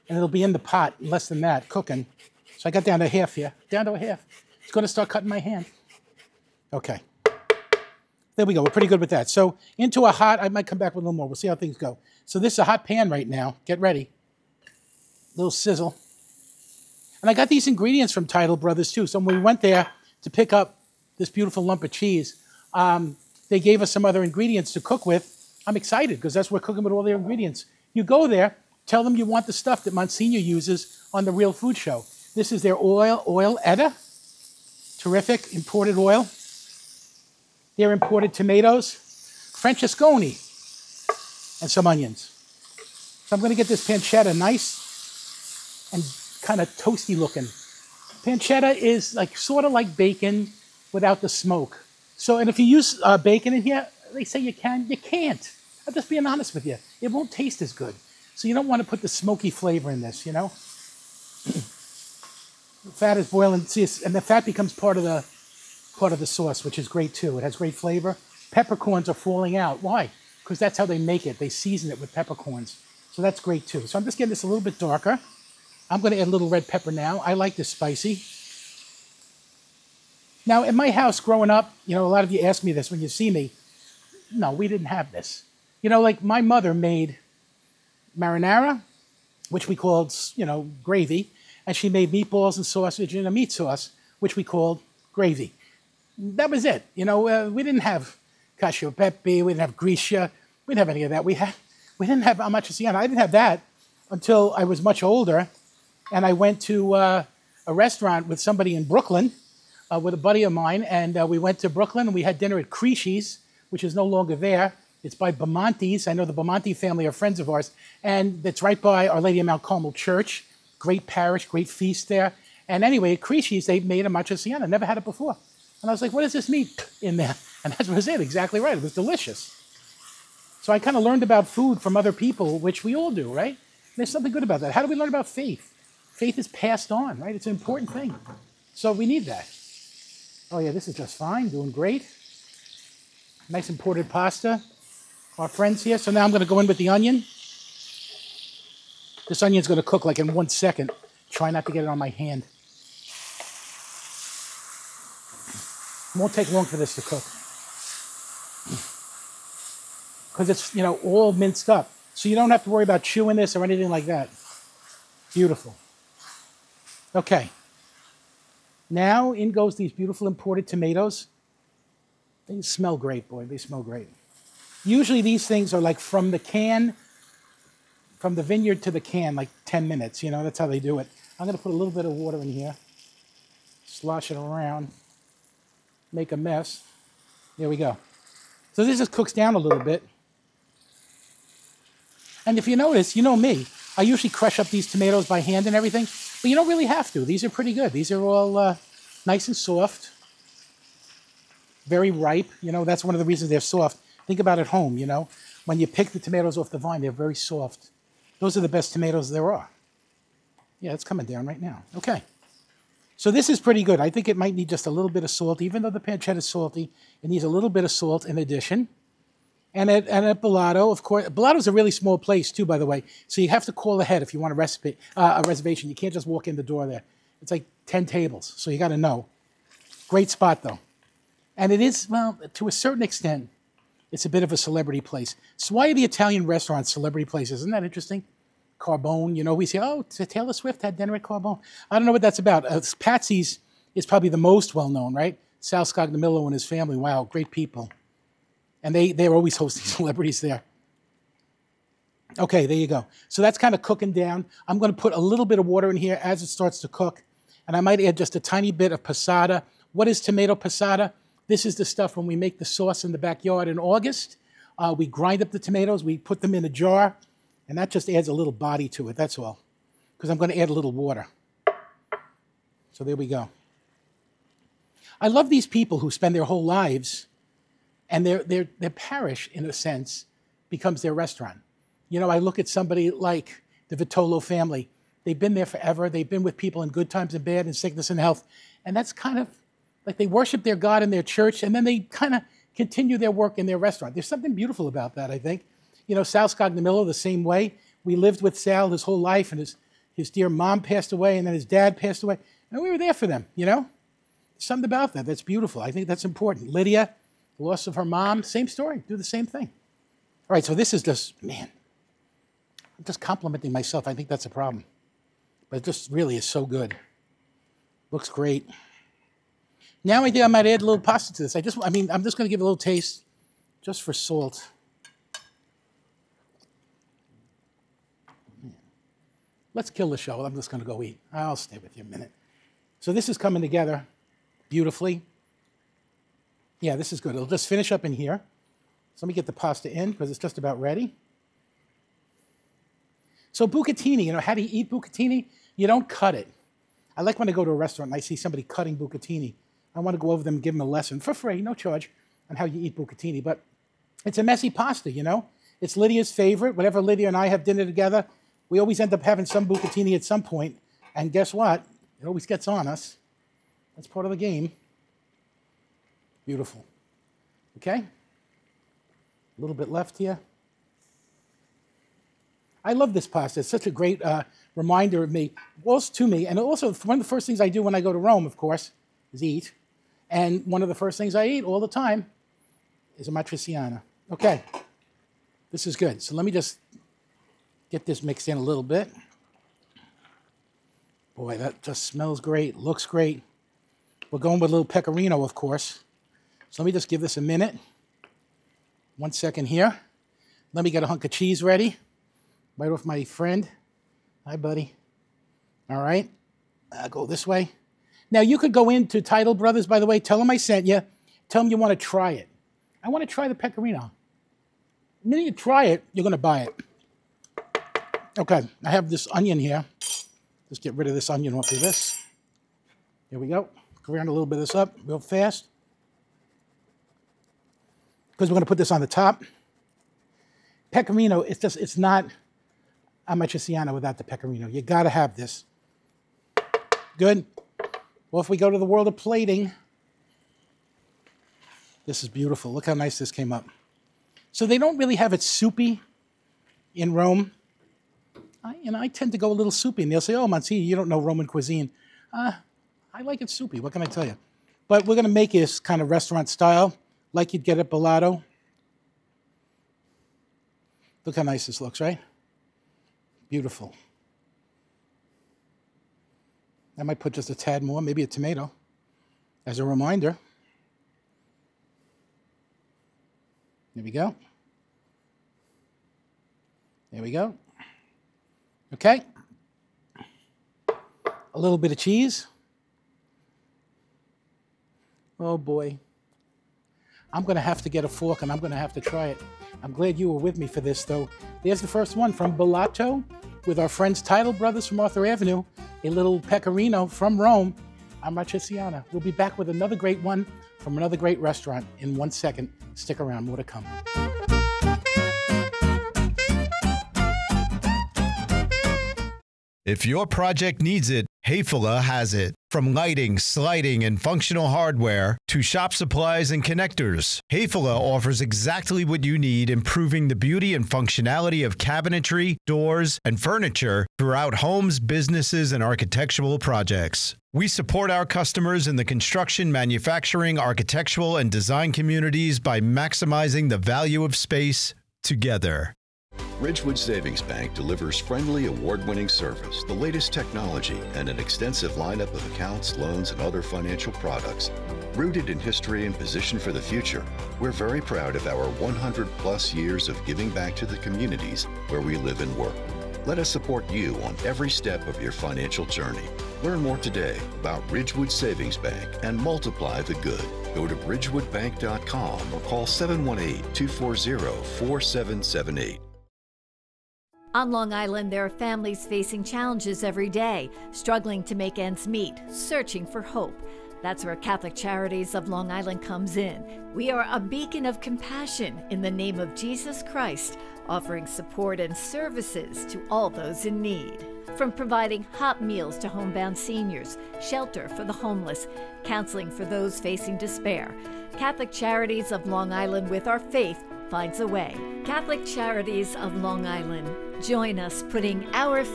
and it'll be in the pot, less than that, cooking. So I got down to half here, down to a half. It's going to start cutting my hand. Okay. There we go. We're pretty good with that. So into a hot, I might come back with a little more. We'll see how things go. So this is a hot pan right now. Get ready. Little sizzle. And I got these ingredients from Tidal Brothers too. So when we went there to pick up this beautiful lump of cheese, they gave us some other ingredients to cook with. I'm excited because that's what we're cooking with all their ingredients. You go there, tell them you want the stuff that Monsignor uses on the Real Food Show. This is their oil Etta. Terrific imported oil. Their imported tomatoes, Francesconi, and some onions. So I'm going to get this pancetta nice and kind of toasty looking. Pancetta is like sort of like bacon without the smoke. So, and if you use bacon in here, they say you can. You can't. I'm just being honest with you. It won't taste as good. So you don't want to put the smoky flavor in this, you know? The fat is boiling, see, and the fat becomes part of the sauce, which is great too. It has great flavor. Peppercorns are falling out. Why? Because that's how they make it. They season it with peppercorns. So that's great too. So I'm just getting this a little bit darker. I'm going to add a little red pepper now. I like this spicy. Now, in my house growing up, you know, a lot of you ask me this when you see me. No, we didn't have this. You know, like my mother made marinara, which we called, you know, gravy. And she made meatballs and sausage and a meat sauce, which we called gravy. That was it. You know, we didn't have cacio e pepe, we didn't have grisha, we didn't have any of that. We didn't have amatriciana. I didn't have that until I was much older, and I went to a restaurant with somebody in Brooklyn, with a buddy of mine, and we went to Brooklyn and we had dinner at Crisci's, which is no longer there. It's by Bamontes. I know the Bamonte family are friends of ours, and it's right by Our Lady of Mount Carmel Church. Great parish, great feast there. And anyway, at Crisci's, they made a matriciana. Never had it before. And I was like, what is this meat in there? And that was it, exactly right. It was delicious. So I kind of learned about food from other people, which we all do, right? There's something good about that. How do we learn about faith? Faith is passed on, right? It's an important thing. So we need that. Oh yeah, this is just fine, doing great. Nice imported pasta. Our friends here. So now I'm going to go in with the onion. This onion's going to cook like in 1 second. Try not to get it on my hand. It won't take long for this to cook. Because it's, you know, all minced up. So you don't have to worry about chewing this or anything like that. Beautiful. Okay. Now in goes these beautiful imported tomatoes. They smell great, boy. They smell great. Usually these things are like from the can, from the vineyard to the can, like 10 minutes. You know, that's how they do it. I'm going to put a little bit of water in here. Slosh it around. Make a mess. There we go. So this just cooks down a little bit. And if you notice, you know me, I usually crush up these tomatoes by hand and everything, but you don't really have to. These are pretty good. These are all nice and soft, very ripe. You know, that's one of the reasons they're soft. Think about at home, you know. When you pick the tomatoes off the vine, they're very soft. Those are the best tomatoes there are. Yeah, it's coming down right now. Okay. So this is pretty good. I think it might need just a little bit of salt. Even though the pancetta is salty, it needs a little bit of salt in addition. And at Bellato, of course, Bellato's a really small place too, by the way. So you have to call ahead if you want a reservation. You can't just walk in the door there. It's like 10 tables, so you got to know. Great spot though. And it is, well, to a certain extent, it's a bit of a celebrity place. So why are the Italian restaurants celebrity places? Isn't that interesting? Carbone, you know, we say, oh, Taylor Swift had dinner at Carbone. I don't know what that's about. Patsy's is probably the most well-known, right? Sal Scognamillo and his family, wow, great people. And they're always hosting celebrities there. Okay, there you go. So that's kind of cooking down. I'm going to put a little bit of water in here as it starts to cook. And I might add just a tiny bit of passata. What is tomato passata? This is the stuff when we make the sauce in the backyard in August. We grind up the tomatoes. We put them in a jar. And that just adds a little body to it, that's all. Because I'm going to add a little water. So there we go. I love these people who spend their whole lives, and their parish, in a sense, becomes their restaurant. You know, I look at somebody like the Vitolo family. They've been there forever. They've been with people in good times and bad, in sickness and health. And that's kind of like they worship their God in their church, and then they kind of continue their work in their restaurant. There's something beautiful about that, I think. You know, Sal Scognamillo, the same way. We lived with Sal his whole life, and his dear mom passed away, and then his dad passed away, and we were there for them, you know? Something about that, that's beautiful. I think that's important. Lydia, the loss of her mom, same story, do the same thing. All right, so this is just, man, I'm just complimenting myself. I think that's a problem. But it just really is so good. Looks great. Now I think I might add a little pasta to this. I'm just going to give it a little taste just for salt. Let's kill the show. I'm just going to go eat. I'll stay with you a minute. So this is coming together beautifully. Yeah, this is good. It'll just finish up in here. So let me get the pasta in because it's just about ready. So bucatini, you know, how do you eat bucatini? You don't cut it. I like when I go to a restaurant and I see somebody cutting bucatini. I want to go over them and give them a lesson for free, no charge, on how you eat bucatini. But it's a messy pasta, you know? It's Lydia's favorite. Whenever Lydia and I have dinner together, we always end up having some bucatini at some point. And guess what? It always gets on us. That's part of the game. Beautiful. Okay? A little bit left here. I love this pasta. It's such a great reminder of me, also to me. And also, one of the first things I do when I go to Rome, of course, is eat. And one of the first things I eat all the time is a matriciana. Okay, this is good. So let me just get this mixed in a little bit. Boy, that just smells great, looks great. We're going with a little pecorino, of course. So let me just give this a minute. 1 second here. Let me get a hunk of cheese ready. Right off my friend. Hi, buddy. All right. I'll go this way. Now, you could go into Tidal Brothers, by the way. Tell them I sent you. Tell them you want to try it. I want to try the pecorino. The minute you try it, you're going to buy it. Okay, I have this onion here. Just get rid of this onion off of this. Here we go. Grind a little bit of this up real fast. Because we're going to put this on the top. Pecorino, it's not amatriciana without the pecorino. You got to have this. Good. Well, if we go to the world of plating, this is beautiful. Look how nice this came up. So they don't really have it soupy in Rome. I tend to go a little soupy, and they'll say, oh, Monsignor, you don't know Roman cuisine. I like it soupy. What can I tell you? But we're going to make this kind of restaurant style, like you'd get at Bellato. Look how nice this looks, right? Beautiful. I might put just a tad more, maybe a tomato, as a reminder. There we go. There we go. Okay. A little bit of cheese. Oh boy. I'm going to have to get a fork and I'm going to have to try it. I'm glad you were with me for this, though. There's the first one from Bellato with our friends Tidal Brothers from Arthur Avenue. A little pecorino from Rome, amatriciana. We'll be back with another great one from another great restaurant in 1 second. Stick around, more to come. If your project needs it, Hayfula has it. From lighting, sliding, and functional hardware to shop supplies and connectors, Hayfula offers exactly what you need, improving the beauty and functionality of cabinetry, doors, and furniture throughout homes, businesses, and architectural projects. We support our customers in the construction, manufacturing, architectural, and design communities by maximizing the value of space together. Ridgewood Savings Bank delivers friendly, award-winning service, the latest technology, and an extensive lineup of accounts, loans, and other financial products. Rooted in history and positioned for the future, we're very proud of our 100-plus years of giving back to the communities where we live and work. Let us support you on every step of your financial journey. Learn more today about Ridgewood Savings Bank and multiply the good. Go to ridgewoodbank.com or call 718-240-4778. On Long Island, there are families facing challenges every day, struggling to make ends meet, searching for hope. That's where Catholic Charities of Long Island comes in. We are a beacon of compassion in the name of Jesus Christ, offering support and services to all those in need. From providing hot meals to homebound seniors, shelter for the homeless, counseling for those facing despair, Catholic Charities of Long Island, with our faith, finds a way. Catholic Charities of Long Island. Join us putting our